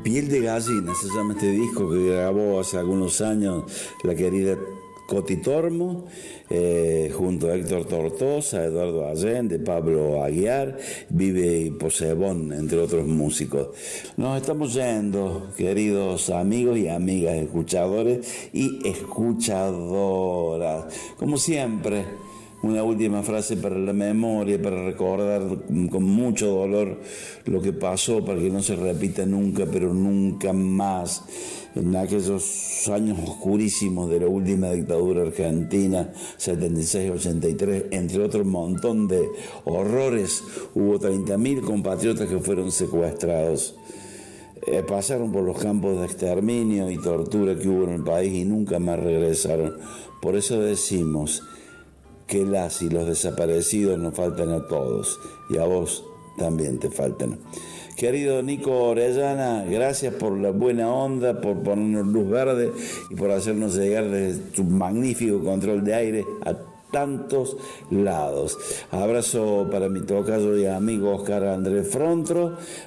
Piel de gallina se llama este disco que grabó hace algunos años la querida Coti Tormo, junto a Héctor Tortosa, Eduardo Allende, Pablo Aguiar, Vive Posebón, entre otros músicos. Nos estamos yendo, queridos amigos y amigas, escuchadores y escuchadoras. Como siempre, una última frase para la memoria, para recordar con mucho dolor lo que pasó, para que no se repita nunca, pero nunca más, en aquellos años oscurísimos de la última dictadura argentina, 76-83, entre otro montón de horrores. Hubo 30.000 compatriotas que fueron secuestrados. Pasaron por los campos de exterminio y tortura que hubo en el país y nunca más regresaron. Por eso decimos que las y los desaparecidos nos faltan a todos, y a vos también te faltan. Querido Nico Orellana, gracias por la buena onda, por ponernos luz verde y por hacernos llegar desde tu magnífico control de aire a tantos lados. Abrazo para mi tocayo y amigo Oscar Andrés Frontro,